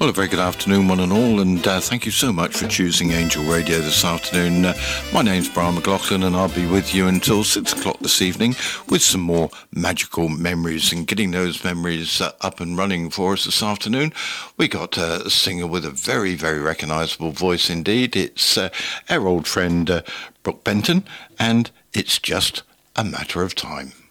Well, a very good afternoon, one and all, and thank you so much for choosing Angel Radio this afternoon. My name's Brian McLaughlin, and I'll be with you until 6 o'clock this evening with some more magical memories and getting those memories up and running for us this afternoon. We got a singer with a very, very recognisable voice indeed. It's our old friend Brooke Benton, and It's Just a Matter of Time.